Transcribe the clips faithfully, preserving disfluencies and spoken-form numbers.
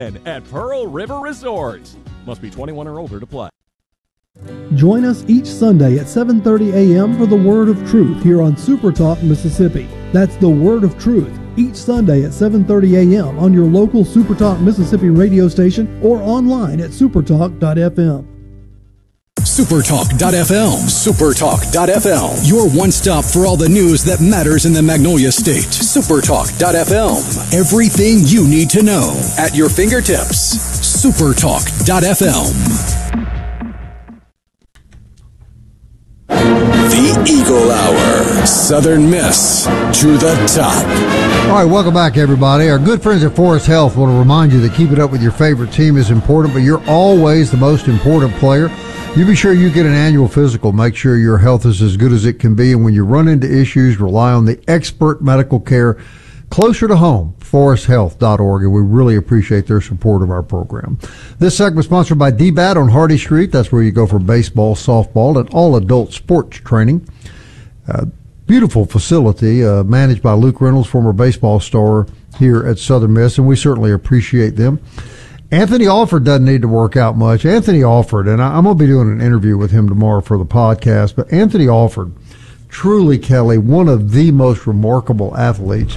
At Pearl River Resorts. Must be twenty-one or older to play. Join us each Sunday at seven thirty a.m. for the Word of Truth here on Super Talk Mississippi. That's the Word of Truth each Sunday at seven thirty a.m. on your local Super Talk Mississippi radio station or online at supertalk dot f m. supertalk dot f m. supertalk dot f m. Your one-stop for all the news that matters in the Magnolia State. supertalk dot f m. Everything you need to know at your fingertips. supertalk dot f m. The Eagle Hour. Southern Miss to the top. All right, welcome back, everybody. Our good friends at Forest Health want to remind you that keeping up with your favorite team is important, but you're always the most important player. You be sure you get an annual physical. Make sure your health is as good as it can be. And when you run into issues, rely on the expert medical care closer to home, forest health dot org. And we really appreciate their support of our program. This segment is sponsored by D B A T on Hardy Street. That's where you go for baseball, softball, and all adult sports training. Uh, beautiful facility uh, managed by Luke Reynolds, former baseball star here at Southern Miss, and we certainly appreciate them. Anthony Alford doesn't need to work out much. Anthony Alford, and I'm going to be doing an interview with him tomorrow for the podcast, but Anthony Alford, truly, Kelly, one of the most remarkable athletes.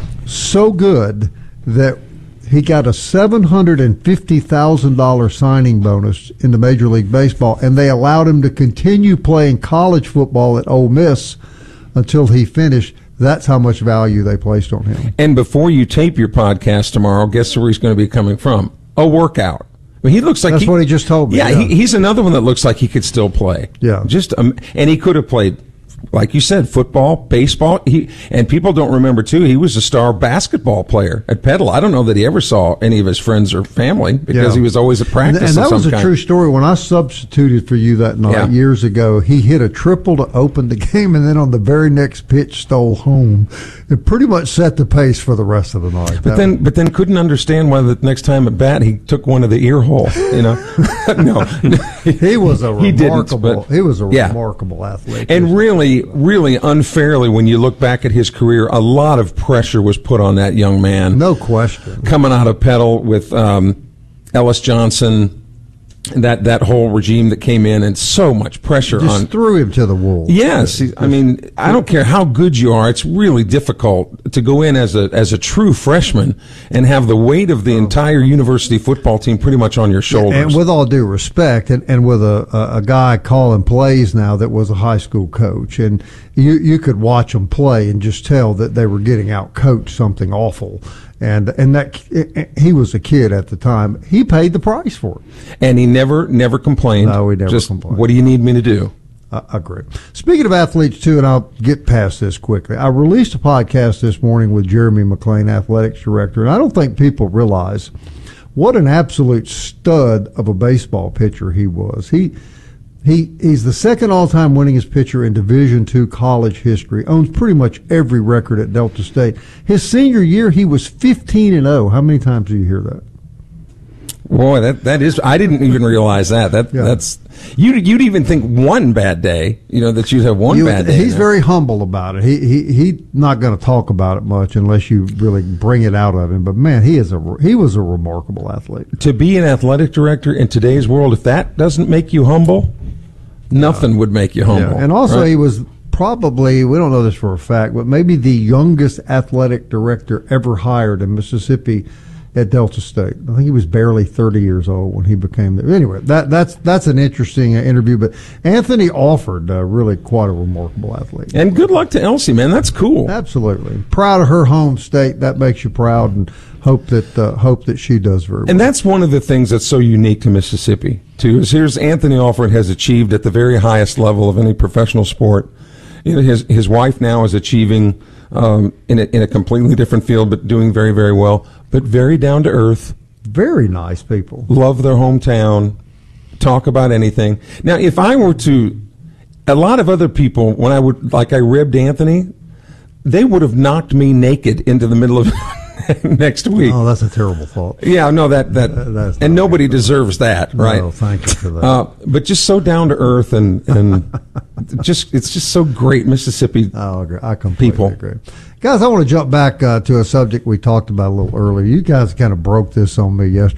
So good that he got a seven hundred fifty thousand dollars signing bonus in the Major League Baseball, and they allowed him to continue playing college football at Ole Miss until he finished. That's how much value they placed on him. And before you tape your podcast tomorrow, guess where he's going to be coming from? A workout. I mean, he looks like that's he, what he just told me. Yeah, yeah. He, he's another one that looks like he could still play. Yeah, just um, and he could have played, like you said, football, baseball. He and people don't remember too. He was a star basketball player at Petal. I don't know that he ever saw any of his friends or family because yeah. he was always at practice. And, and that of was some a kind. true story. When I substituted for you that night yeah. years ago, he hit a triple to open the game, and then on the very next pitch stole home. It pretty much set the pace for the rest of the night. But that then, was, but then couldn't understand why the next time at bat he took one of the ear hole. You know, no, he was a he remarkable. But, he was a yeah. remarkable athlete, and really, really unfairly, when you look back at his career, a lot of pressure was put on that young man. No question. Coming out of Petal with um, Ellis Johnson. That that whole regime that came in, and so much pressure Just on threw him to the wolves. Yes, he, I mean, I don't care how good you are. It's really difficult to go in as a as a true freshman and have the weight of the entire university football team pretty much on your shoulders. And with all due respect, and, and with a, a a guy calling plays now that was a high school coach, and you you could watch them play and just tell that they were getting out coached something awful. And and that he was a kid at the time. He paid the price for it, and he never never complained. No, he never Just, complained. What do you need me to do? I agree. Speaking of athletes too, and I'll get past this quickly. I released a podcast this morning with Jeremy McClain, athletics director, and I don't think people realize what an absolute stud of a baseball pitcher he was. He. He he's the second all-time winningest pitcher in Division two college history. Owns pretty much every record at Delta State. His senior year, he was fifteen and oh. How many times do you hear that? Boy, that that is. I didn't even realize that. That Yeah. that's you. You'd even think one bad day. You know that you'd have one You- bad day. He's very humble about it. He he he's not going to talk about it much unless you really bring it out of him. But man, he is a he was a remarkable athlete. To be an athletic director in today's world, if that doesn't make you humble, nothing would make you humble. Yeah. And also, right? he was probably, we don't know this for a fact, but maybe the youngest athletic director ever hired in Mississippi at Delta State. I think he was barely thirty years old when he became there. Anyway, that that's that's an interesting uh, interview. But Anthony Alford, uh, really quite a remarkable athlete. And good luck to Elsie, man. That's cool. Absolutely. Proud of her home state. That makes you proud, and hope that uh, hope that she does very well. And that's one of the things that's so unique to Mississippi, too, is here's Anthony Alford has achieved at the very highest level of any professional sport. You know, his his wife now is achieving um, in a, in a completely different field, but doing very, very well, but very down to earth. Very nice people. Love their hometown, talk about anything. Now, if I were to, a lot of other people, when I would, like I ribbed Anthony, they would have knocked me naked into the middle of next week. Oh, that's a terrible thought. Yeah, no, that that, Uh, that's and not nobody good. deserves that, right? No, thank you for that. Uh, but just so down to earth and and just it's just so great, Mississippi. I agree. I completely people. agree. Guys, I want to jump back uh, to a subject we talked about a little earlier. You guys kind of broke this on me yesterday.